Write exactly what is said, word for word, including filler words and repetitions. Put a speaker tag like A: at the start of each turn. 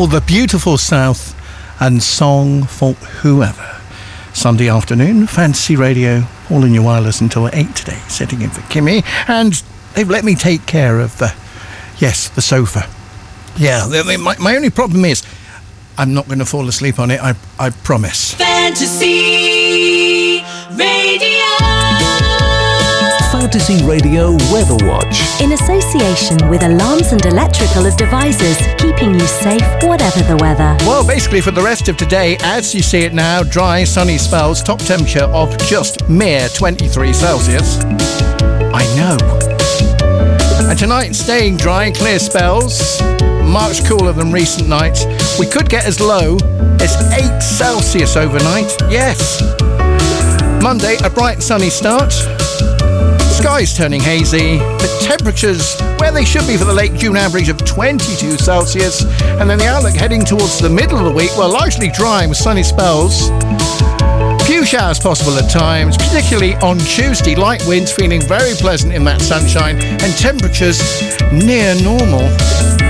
A: for the beautiful South and Song for Whoever. Sunday afternoon, Fantasy Radio, all in your wireless until eight today, sitting in for Kimmy, and they've let me take care of the, yes, the sofa. Yeah, they, they, my, my only problem is I'm not going to fall asleep on it, I, I promise.
B: Fantasy Radio.
C: Fantasy Radio Weather Watch.
D: In association with Alarms and Electrical Devices, keeping you safe whatever the weather.
A: Well, basically for the rest of today, as you see it now, dry, sunny spells, top temperature of just mere twenty-three Celsius. I know. And tonight, staying dry, clear spells, much cooler than recent nights. We could get as low as eight Celsius overnight. Yes. Monday, a bright sunny start. Skies turning hazy, the temperatures where they should be for the late June average of twenty-two Celsius, and then the outlook heading towards the middle of the week, well, largely dry with sunny spells. Few showers possible at times, particularly on Tuesday. Light winds feeling very pleasant in that sunshine, and temperatures near normal.